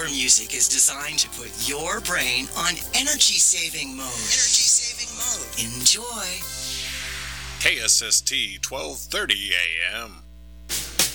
Our music is designed to put your brain on energy-saving mode. Enjoy. KSST 1230 AM.